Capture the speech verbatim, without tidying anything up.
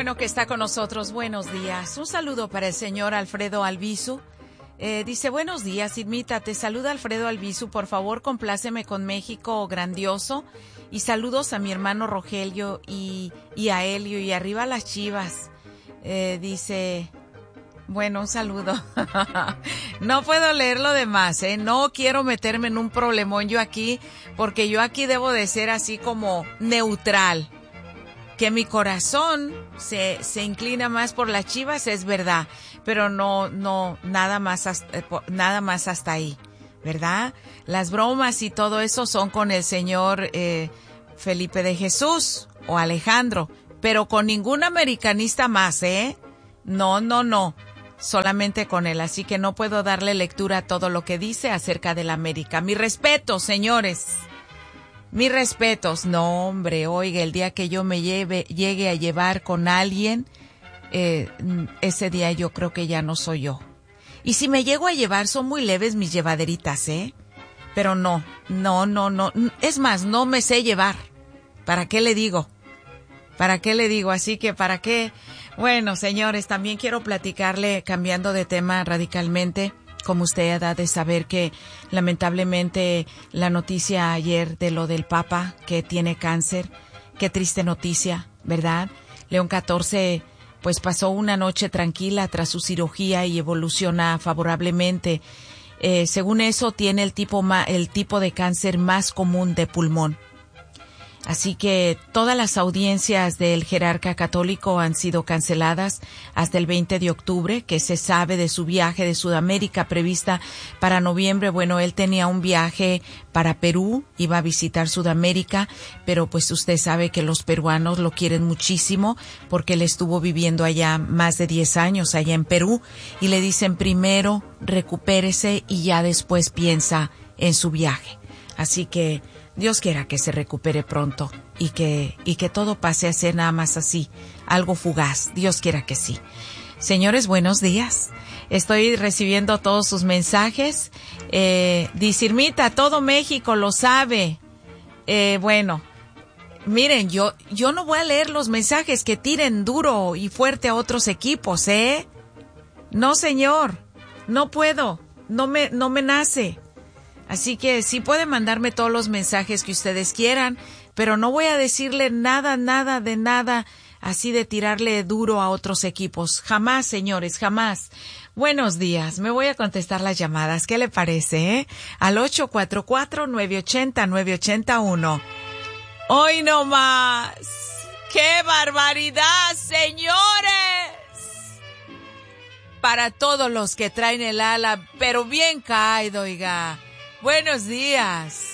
bueno que está con nosotros. Buenos días. Un saludo para el señor Alfredo Albizu. Eh, dice, buenos días, Irmita, te saluda Alfredo Albizu. Por favor, compláceme con México grandioso. Y saludos a mi hermano Rogelio y, y a Helio. Y arriba las Chivas. Eh, dice... Bueno, un saludo. No puedo leer lo demás, ¿eh? No quiero meterme en un problemón yo aquí, porque yo aquí debo de ser así como neutral. Que mi corazón se, se inclina más por las Chivas, es verdad, pero no, no, nada más hasta, nada más hasta ahí, ¿verdad? Las bromas y todo eso son con el señor eh, Felipe de Jesús o Alejandro, pero con ningún americanista más, ¿eh? No, no, no. Solamente con él, así que no puedo darle lectura a todo lo que dice acerca de la América. Mi respeto, señores. Mis respetos. No, hombre, oiga, el día que yo me lleve, llegue a llevar con alguien, eh, ese día yo creo que ya no soy yo. Y si me llego a llevar, son muy leves mis llevaderitas, ¿eh? Pero no, no, no, no. Es más, no me sé llevar. ¿Para qué le digo? ¿Para qué le digo? Así que, ¿para qué? Bueno, señores, también quiero platicarle, cambiando de tema radicalmente, como usted ha de saber que lamentablemente la noticia ayer de lo del Papa que tiene cáncer, qué triste noticia, ¿verdad? León catorce pues pasó una noche tranquila tras su cirugía y evoluciona favorablemente. Eh, según eso, tiene el tipo, ma- el tipo de cáncer más común de pulmón. Así que todas las audiencias del jerarca católico han sido canceladas hasta el veinte de octubre, que se sabe de su viaje de Sudamérica prevista para noviembre. Bueno, él tenía un viaje para Perú, iba a visitar Sudamérica, pero pues usted sabe que los peruanos lo quieren muchísimo porque él estuvo viviendo allá más de diez años, allá en Perú, y le dicen primero recupérese y ya después piensa en su viaje. Así que Dios quiera que se recupere pronto y que, y que todo pase a ser nada más así, algo fugaz. Dios quiera que sí. Señores, buenos días. Estoy recibiendo todos sus mensajes. Eh, dice Irmita, todo México lo sabe. Eh, bueno, miren, yo, yo no voy a leer los mensajes que tiren duro y fuerte a otros equipos, ¿eh? No, señor, no puedo, no me, no me nace. Así que sí pueden mandarme todos los mensajes que ustedes quieran, pero no voy a decirle nada, nada de nada así de tirarle duro a otros equipos. Jamás, señores, jamás. Buenos días, me voy a contestar las llamadas. ¿Qué le parece, eh? Al ocho cuatro cuatro, nueve ocho cero, nueve ocho uno. ¡Hoy no más! ¡Qué barbaridad, señores! Para todos los que traen el ala, pero bien caído, oiga. Buenos días.